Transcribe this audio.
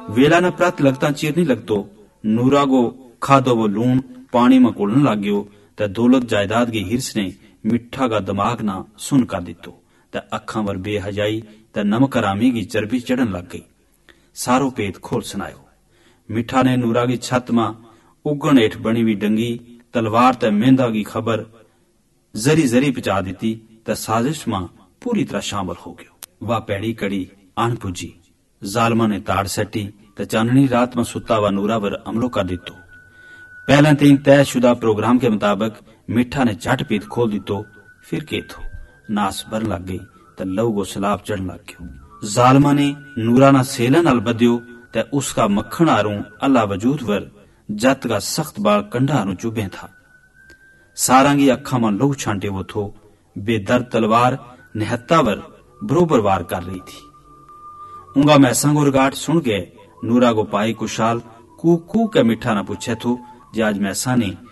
वेला न प्रत लगता चीर नहीं लगतो। नूरा गो खादो वो लूण पानी में कुलने लग गयो। ते दौलत जायदाद की हिरस ने मिठा का दिमाग ना सुन कर दितो। ते अखा वर बेहजाई ते नमक हरामी की चर्बी चढ़न लग गई। सारो पेट खोल सुनायो। मिठा ने नूरा की छत में उगण हेठ बनी हुई डंगी तलवार ते मेहंदा की खबर जरी जरी पचा दी। ते साजिश में पूरी तरह शामिल हो गयो। वह पैड़ी कड़ी आन पुजी। जालमा ने ताड़ सटी ते चांदनी रात में सुता हुआ नूरा पर हमलो कर दितो। पहले तीन तयशुदा प्रोग्राम के मुताबिक मिठा ने झट पीत खोल दितो। फिर के थो नास भरन लग गई ते लहू को सलाब चढ़न लग गयो। जालमा ने नूरा ना सेलन अल बद्यो ते उसका मक्खन आरू अल्लाह वजूद वर जत का सख्त बाल कंडा आरू चुभे था। सारंगी अखा में लहू छांटे वो थो। बेदर्द तलवार निहत्ता वर बरोबर वार कर रही थी। उंगा मैसा को रिगाट सुन के नूरा को पाई कुशाल कू कू के मिठा ना पूछे थो जे आज मैसा ने